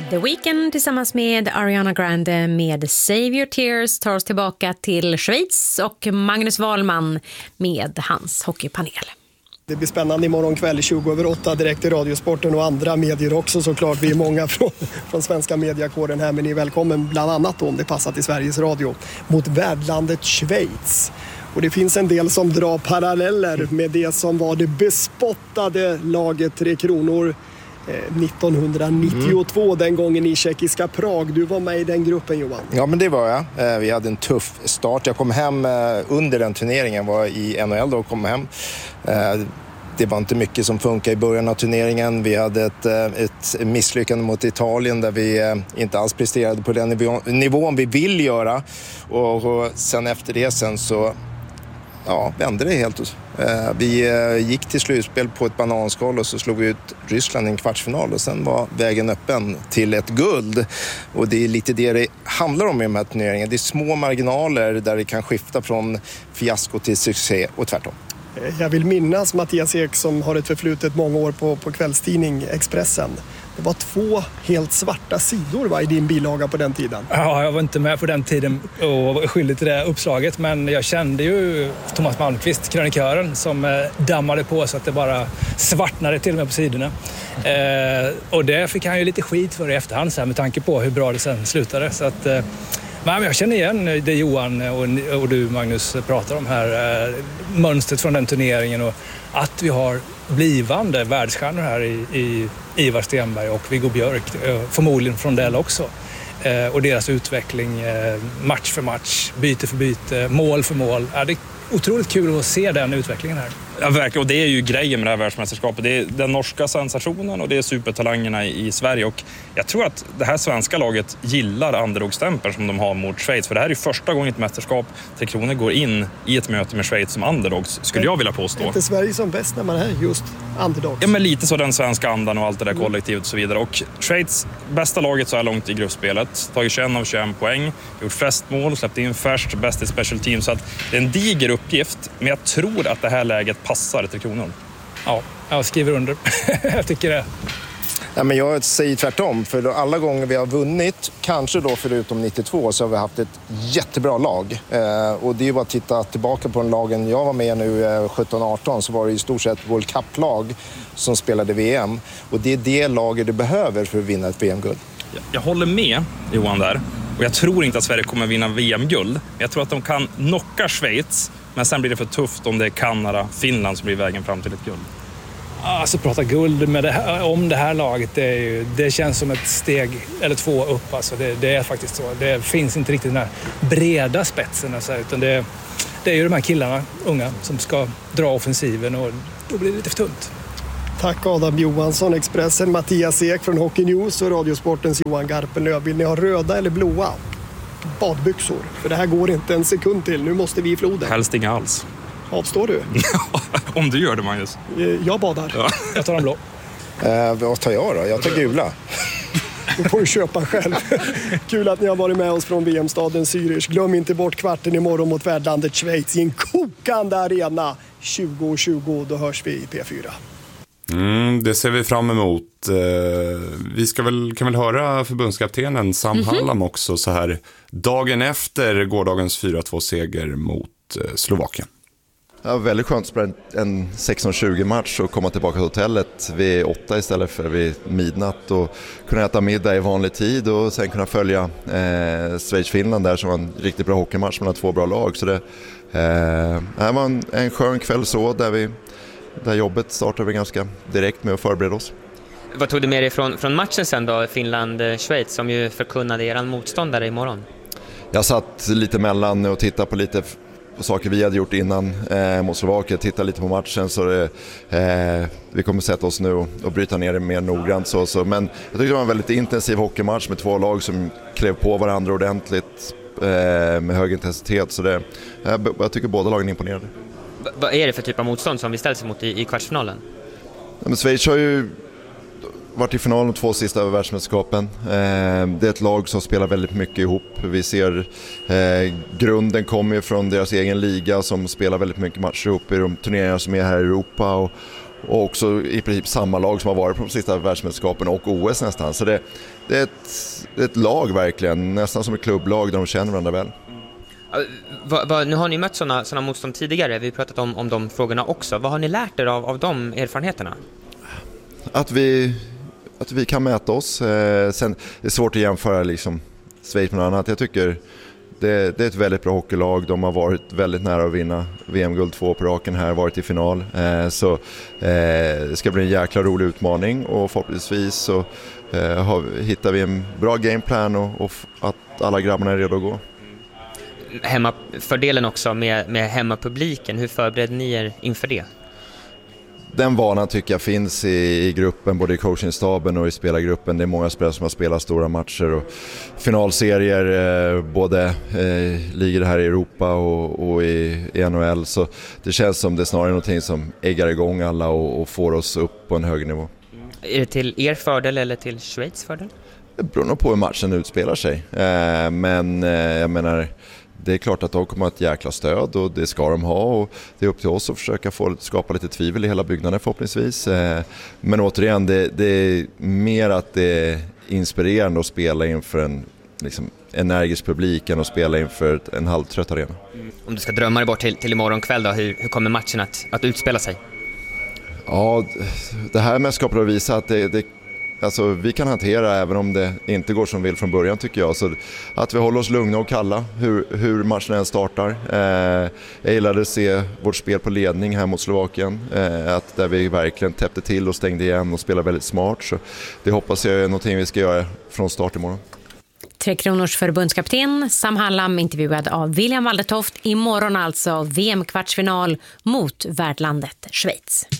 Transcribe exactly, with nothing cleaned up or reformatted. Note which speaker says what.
Speaker 1: The Weeknd tillsammans med Ariana Grande med Save Your Tears tar oss tillbaka till Schweiz och Magnus Wahlman med hans hockeypanel.
Speaker 2: Det blir spännande imorgon kväll tjugo över åtta direkt i Radiosporten och andra medier också såklart. Vi är många från, från svenska mediakåren här, men ni är välkommen bland annat då, om det passar till Sveriges Radio, mot värdlandet Schweiz. Och det finns en del som drar paralleller med det som var det bespottade laget Tre Kronor nittonhundranittiotvå, mm. den gången i tjeckiska Prag. Du var med i den gruppen, Johan.
Speaker 3: Ja, men det var jag. Vi hade en tuff start. Jag kom hem under den turneringen, var i N H L då och kom hem. Det var inte mycket som funkade i början av turneringen. Vi hade ett, ett misslyckande mot Italien där vi inte alls presterade på den nivå, nivån vi vill göra. Och, och sen efter det sen så ja, vände det helt. Vi gick till slutspel på ett bananskal och så slog vi ut Ryssland i en kvartsfinal och sen var vägen öppen till ett guld. Och det är lite det det handlar om i de här turneringarna. Det är små marginaler där det kan skifta från fiasko till succé och tvärtom.
Speaker 2: Jag vill minnas Mattias Ek som har ett förflutet många år på, på kvällstidning Expressen. Det var två helt svarta sidor va, i din bilaga på den tiden.
Speaker 4: Ja, jag var inte med på den tiden och var skyldig till det uppslaget. Men jag kände ju Thomas Malmqvist, krönikören, som dammade på så att det bara svartnade till och med på sidorna. Eh, och det fick han ju lite skit för i efterhand så här, med tanke på hur bra det sen slutade. Så att, eh, men jag känner igen det Johan och, och du Magnus pratar om här. Eh, mönstret från den turneringen och att vi har blivande världsstjärnor här i, i Ivar Stenberg och Viggo Björk, förmodligen från Dell också. Eh, och deras utveckling, eh, match för match, byte för byte, mål för mål. Ja, det är otroligt kul att se den utvecklingen här.
Speaker 5: Ja, verkligen. Och det är ju grejen med det här världsmästerskapet. Det är den norska sensationen och det är supertalangerna i, i Sverige. Och jag tror att det här svenska laget gillar underdog-stämpeln som de har mot Schweiz. För det här är första gången ett mästerskap Tre Kronor går in i ett möte med Schweiz som underdogs, skulle jag vilja påstå.
Speaker 2: Är inte Sverige som bäst när man är just underdogs?
Speaker 5: Ja, men lite så den svenska andan och allt det där kollektivet och så vidare. Och Schweiz, bästa laget så här långt i gruppspelet. Tagit tjugoett av tjugoett poäng, gjort flest mål, släppt in färst, bäst i special team. Så att det är en diger uppgift, men jag tror att det här läget passar Tre Kronor.
Speaker 4: Ja, jag skriver under. Jag tycker det.
Speaker 3: Ja, men jag säger tvärtom, för alla gånger vi har vunnit, kanske då förutom nittiotvå, så har vi haft ett jättebra lag. Eh, och det är bara att titta tillbaka på den lagen jag var med nu eh, sjutton arton, så var det i stort sett World Cup-lag som spelade V M. Och det är det laget du behöver för att vinna ett V M-guld.
Speaker 5: Jag, jag håller med Johan där. Och jag tror inte att Sverige kommer vinna V M-guld. Jag tror att de kan knocka Schweiz, men sen blir det för tufft om det är Kanada, Finland som blir vägen fram till ett guld.
Speaker 4: Alltså prata guld med det här, om det här laget, det, är ju, det känns som ett steg eller två upp. Alltså det, det är faktiskt så. Det finns inte riktigt den här breda spetsen. Alltså, utan det, det är ju de här killarna, unga, som ska dra offensiven och då blir det lite för tunt.
Speaker 2: Tack Adam Johansson, Expressen, Mattias Ek från Hockey News och Radiosportens Johan Garpenlöv. Vill ni ha röda eller blåa badbyxor? För det här går inte en sekund till. Nu måste vi i floden.
Speaker 5: Helst inga alls.
Speaker 2: Avstår du?
Speaker 5: Om du gör det, Magnus.
Speaker 2: Jag badar.
Speaker 5: Ja.
Speaker 4: Jag tar en blå.
Speaker 3: Eh, vad tar jag då? Jag tar gula.
Speaker 2: Du får du köpa själv. Kul att ni har varit med oss från V M-staden Zürich. Glöm inte bort kvarten imorgon mot värdlandet Schweiz i en kokande arena. tjugo tjugo, då hörs vi i P fyra.
Speaker 6: Mm, det ser vi fram emot. Vi ska väl, kan väl höra förbundskaptenen Sam mm-hmm. Hallam också så här dagen efter gårdagens fyra två-seger mot Slovakien.
Speaker 7: Ja, väldigt skönt att spela en sexton tjugo match och komma tillbaka till hotellet vid åtta istället för vid midnatt och kunna äta middag i vanlig tid och sen kunna följa eh, Schweiz-Finland där som var en riktigt bra hockeymatch mellan två bra lag. Så det, eh, det var en, en skön kväll så där, vi, där jobbet startade vi ganska direkt med att förbereda oss.
Speaker 8: Vad tog du med dig från, från matchen sen då, Finland-Schweiz, som ju förkunnade eran motståndare imorgon?
Speaker 7: Jag satt lite mellan och tittade på lite på saker vi hade gjort innan eh, mot Slovakien, titta lite på matchen så det, eh, vi kommer sätta oss nu och, och bryta ner det mer noggrant så, så. Men jag tyckte det var en väldigt intensiv hockeymatch med två lag som klev på varandra ordentligt eh, med hög intensitet så det, eh, jag tycker båda lagen är imponerade.
Speaker 8: V- vad är det för typ av motstånd som vi ställs emot i, i kvartsfinalen?
Speaker 7: Ja, men Schweiz har ju varit i finalen de två sista över världsmästerskapen. Eh, det är ett lag som spelar väldigt mycket ihop. Vi ser eh, grunden kommer ju från deras egen liga som spelar väldigt mycket matcher ihop i de turneringar som är här i Europa. Och, och också i princip samma lag som har varit på de sista världsmästerskapen och O S nästan. Så det, det är ett, ett lag verkligen, nästan som ett klubblag där de känner varandra väl.
Speaker 8: Va, va, nu har ni mött sådana såna motstånd tidigare, vi har pratat om, om de frågorna också. Vad har ni lärt er av, av de erfarenheterna?
Speaker 7: Att vi, att vi kan mäta oss. Eh, sen det är svårt att jämföra liksom, Schweiz med något annat. Jag tycker det, det är ett väldigt bra hockeylag. De har varit väldigt nära att vinna V M-guld två på raken här, varit i final. Eh, så eh, det ska bli en jäkla rolig utmaning och förhoppningsvis så eh, har, hittar vi en bra gameplan och, och att alla grabbarna är redo att gå.
Speaker 8: Hemmafördelen också med, med hemmapubliken, hur förbereder ni er inför det?
Speaker 7: Den vanan tycker jag finns i, i gruppen, både i coachingstaben och i spelargruppen. Det är många spelare som har spelat stora matcher och finalserier, eh, både eh, ligger här i Europa och, och i, i N H L. Så det känns som det är snarare någonting som äggar igång alla och, och får oss upp på en hög nivå.
Speaker 8: Är det till er fördel eller till Schweiz fördel?
Speaker 7: Det beror nog på hur matchen utspelar sig. Eh, men eh, jag menar... Det är klart att de kommer att ha ett jäkla stöd och det ska de ha och det är upp till oss att försöka få, skapa lite tvivel i hela byggnaden förhoppningsvis. Men återigen, det, det är mer att det är inspirerande att spela inför en liksom, energisk publik än att spela inför en halvtrött arena.
Speaker 8: Om du ska drömma dig bort till, till imorgon kväll då, hur, hur kommer matchen att, att utspela sig?
Speaker 7: Ja, det här med skapar att visa att det, det Alltså, vi kan hantera även om det inte går som vill från början tycker jag. Så att vi håller oss lugna och kalla hur, hur matchen än startar. Eh, jag gillade att se vårt spel på ledning här mot Slovakien. Eh, att där vi verkligen täppte till och stängde igen och spelade väldigt smart. Så det hoppas jag är någonting vi ska göra från start imorgon.
Speaker 1: Tre Kronors förbundskapten Sam Hallam intervjuad av William Waldertoft. Imorgon alltså V M-kvartsfinal mot värdlandet Schweiz.